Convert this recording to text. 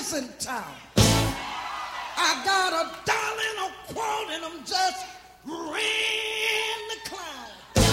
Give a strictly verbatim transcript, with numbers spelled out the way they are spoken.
present time. I got a dollar and a quarter and I'm just ran the clown.